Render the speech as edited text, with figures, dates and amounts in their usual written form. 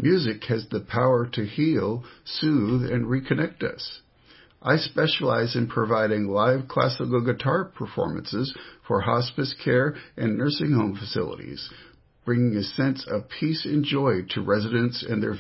Music has the power to heal, soothe, and reconnect us. I specialize in providing live classical guitar performances for hospice care and nursing home facilities, bringing a sense of peace and joy to residents and their